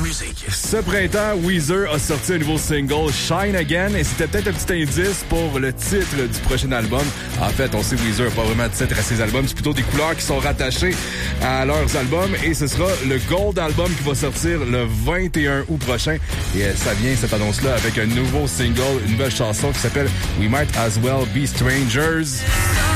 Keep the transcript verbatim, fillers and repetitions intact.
musique. Ce printemps, Weezer a sorti un nouveau single, Shine Again, et c'était peut-être un petit indice pour le titre du prochain album. En fait, on sait Weezer n'a pas vraiment de titre à ses albums, c'est plutôt des couleurs qui sont rattachées à leurs albums, et ce sera le Gold Album qui va sortir le vingt et un août prochain. Et ça vient, cette annonce-là, avec un nouveau single, une nouvelle chanson qui s'appelle We Might As Well Be Strangers.